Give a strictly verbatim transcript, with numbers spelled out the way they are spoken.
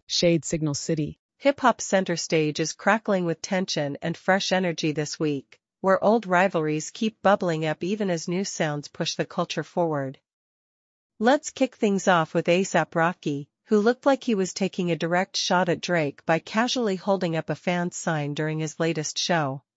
Shade Signal City. Hip-hop center stage is crackling with tension and fresh energy this week, where old rivalries keep bubbling up even as new sounds push the culture forward. Let's kick things off with A$AP Rocky, who looked like he was taking a direct shot at Drake by casually holding up a fan's sign during his latest show.